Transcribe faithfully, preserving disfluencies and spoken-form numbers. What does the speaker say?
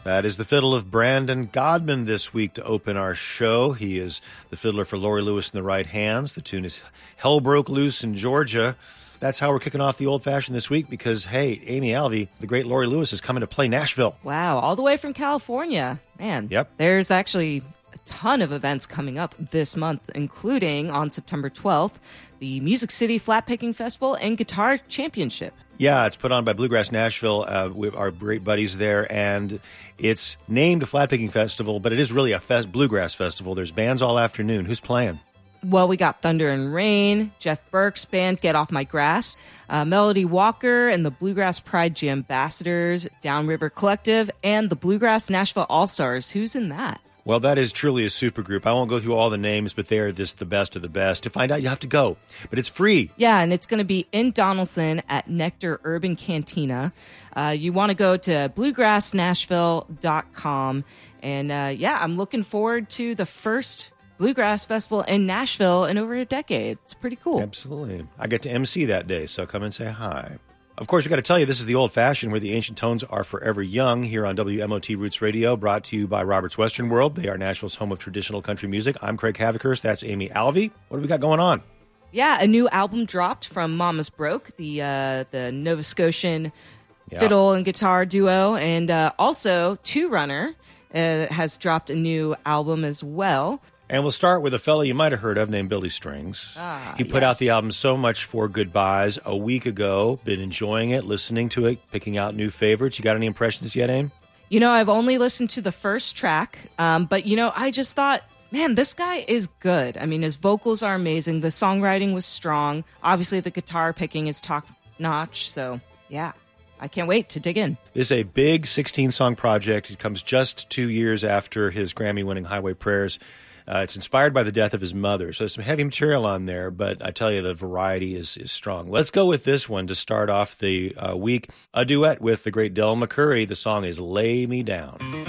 That is the fiddle of Brandon Godman this week to open our show. He is the fiddler for Laurie Lewis and the Right Hands. The tune is Hell Broke Loose in Georgia. That's how we're kicking off the Old Fashioned this week because, hey, Amy Alvey, the great Laurie Lewis, is coming to play Nashville. Wow, all the way from California. Man, yep. There's actually a ton of events coming up this month, including on September twelfth, the Music City Flat-Picking Festival and Guitar Championship. Yeah, it's put on by Bluegrass Nashville. Uh, we have our great buddies there, and it's named a Flat-Picking Festival, but it is really a fest- bluegrass festival. There's bands all afternoon. Who's playing? Well, we got Thunder and Rain, Jeff Burke's band, Get Off My Grass, uh, Melody Walker and the Bluegrass Pride Jam Ambassadors, Downriver Collective, and the Bluegrass Nashville All-Stars. Who's in that? Well, that is truly a supergroup. I won't go through all the names, but they are just the best of the best. To find out, you have to go. But it's free. Yeah, and it's going to be in Donaldson at Nectar Urban Cantina. Uh, you want to go to bluegrass nashville dot com. And, uh, yeah, I'm looking forward to the first Bluegrass Festival in Nashville in over a decade. It's pretty cool. Absolutely. I get to M C that day, so come and say hi. Of course, we got to tell you, this is the Old Fashioned, where the ancient tones are forever young, here on W M O T Roots Radio, brought to you by Robert's Western World. They are Nashville's home of traditional country music. I'm Craig Havikhurst. That's Amy Alvey. What do we got going on? Yeah, a new album dropped from Mama's Broke, the uh, the Nova Scotian yeah. fiddle and guitar duo. And uh, also, Two Runner uh, has dropped a new album as well. And we'll start with a fellow you might have heard of named Billy Strings. Ah, he put yes. out the album So Much for Goodbyes a week ago. Been enjoying it, listening to it, picking out new favorites. You got any impressions yet, Aim? You know, I've only listened to the first track, um, but, you know, I just thought, man, this guy is good. I mean, his vocals are amazing. The songwriting was strong. Obviously, the guitar picking is top-notch. So, yeah, I can't wait to dig in. This is a big sixteen-song project. It comes just two years after his Grammy-winning Highway Prayers. Uh, it's inspired by the death of his mother, so there's some heavy material on there, but I tell you, the variety is, is strong. Let's go with this one to start off the uh, week, a duet with the great Del McCoury. The song is Lay Me Down.